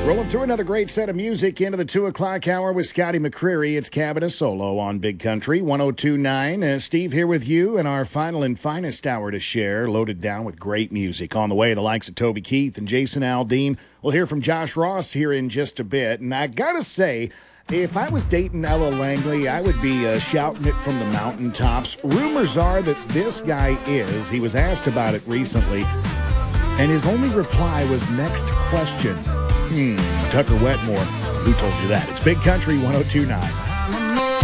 Rolling through another great set of music into the 2 o'clock hour with Scotty McCreery. It's Cabin Solo on Big Country 102.9. Steve here with you in our final and finest hour to share, loaded down with great music. On the way, the likes of Toby Keith and Jason Aldean. We'll hear from Josh Ross here in just a bit. And I gotta say, if I was dating Ella Langley, I would be shouting it from the mountaintops. Rumors are that this guy he was asked about it recently, and his only reply was, "Next question." Tucker Wetmore, who told you that? It's Big Country 102.9.